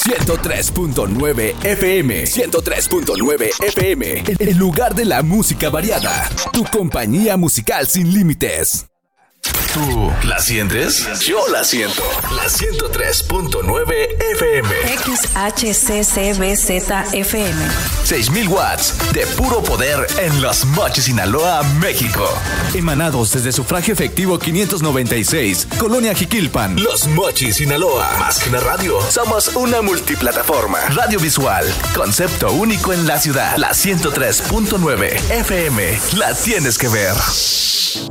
103.9 FM. 103.9 FM. El lugar de la música variada. Tu compañía musical sin límites. ¿Tú la sientes? Yo la siento. La 103.9 FM. XHCCBZFM. 6,000 watts de puro poder en Los Mochis, Sinaloa, México. Emanados desde Sufragio Efectivo 596, Colonia Jiquilpan. Los Mochis, Sinaloa. Más que una radio, somos una multiplataforma. Radio visual, concepto único en la ciudad. La 103.9 FM. La tienes que ver.